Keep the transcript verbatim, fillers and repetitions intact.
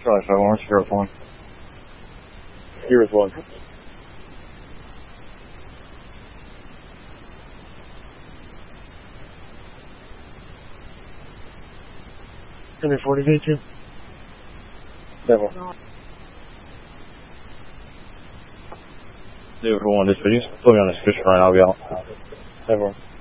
Charlie five one, zero one. Zero one. Number forty V two. Seven. Zero one, this video. Put me on this fish line, I'll be out. Seven.